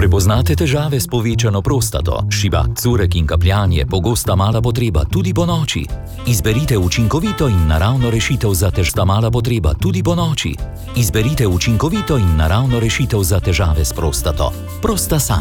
Prepoznate težave s povečano prostato, šibak curek in kapljanje, pogosta mala potreba tudi ponoči? Izberite učinkovito in naravno rešitev za mala potreba tudi ponoči. Izberite učinkovito in naravno rešitev za težave s prostato. Prostasan.